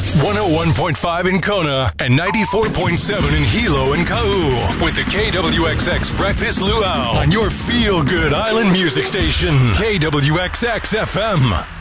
101.5 in Kona and 94.7 in Hilo and Kau with the KWXX Breakfast Luau on your feel-good island music station, KWXX FM.